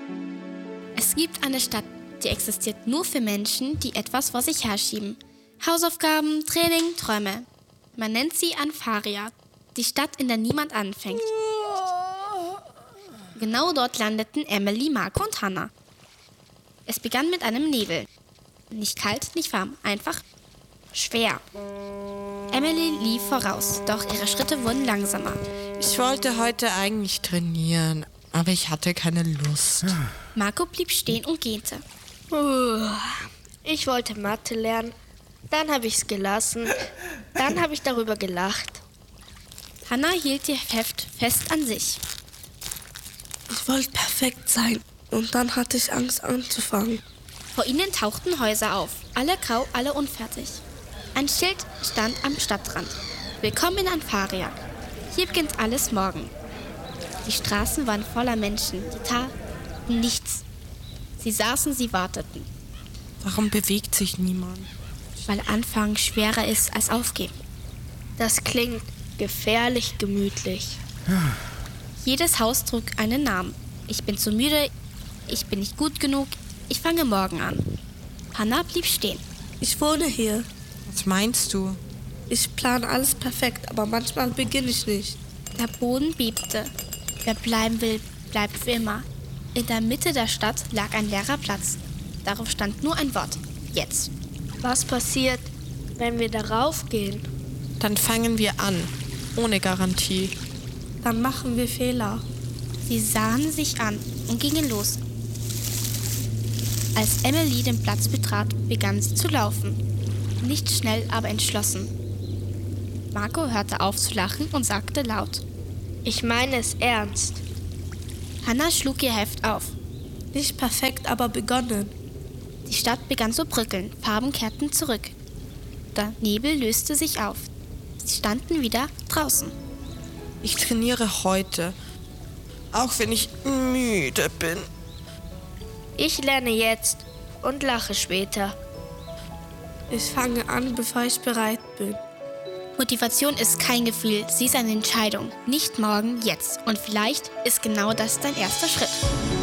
Es gibt eine Stadt, die existiert nur für Menschen, die etwas vor sich herschieben. Hausaufgaben, Training, Träume. Man nennt sie Anfaria, die Stadt, in der niemand anfängt. Genau dort landeten Emily, Marco und Hannah. Es begann mit einem Nebel. Nicht kalt, nicht warm, einfach schwer. Emily lief voraus, doch ihre Schritte wurden langsamer. Ich wollte heute eigentlich trainieren, aber ich hatte keine Lust. Marco blieb stehen und gähnte. Ich wollte Mathe lernen, dann habe ich es gelassen, dann habe ich darüber gelacht. Hannah hielt ihr Heft fest an sich. Ich wollte perfekt sein und dann hatte ich Angst anzufangen. Vor ihnen tauchten Häuser auf, alle grau, alle unfertig. Ein Schild stand am Stadtrand. Willkommen in Anfaria. Hier beginnt alles morgen. Die Straßen waren voller Menschen, die taten nichts. Sie saßen, sie warteten. Warum bewegt sich niemand? Weil Anfangen schwerer ist als Aufgeben. Das klingt gefährlich gemütlich. Jedes Haus trug einen Namen. Ich bin zu müde, ich bin nicht gut genug, ich fange morgen an. Hannah blieb stehen. Ich wohne hier. Was meinst du? Ich plane alles perfekt, aber manchmal beginne ich nicht. Der Boden bebte. Wer bleiben will, bleibt für immer. In der Mitte der Stadt lag ein leerer Platz. Darauf stand nur ein Wort. Jetzt. Was passiert, wenn wir darauf gehen? Dann fangen wir an. Ohne Garantie. Dann machen wir Fehler. Sie sahen sich an und gingen los. Als Emily den Platz betrat, begann sie zu laufen. Nicht schnell, aber entschlossen. Marco hörte auf zu lachen und sagte laut: Ich meine es ernst. Hannah schlug ihr Heft auf. Nicht perfekt, aber begonnen. Die Stadt begann zu bröckeln, Farben kehrten zurück. Der Nebel löste sich auf. Sie standen wieder draußen. Ich trainiere heute, auch wenn ich müde bin. Ich lerne jetzt und lache später. Ich fange an, bevor ich bereit bin. Motivation ist kein Gefühl, sie ist eine Entscheidung. Nicht morgen, jetzt. Und vielleicht ist genau das dein erster Schritt.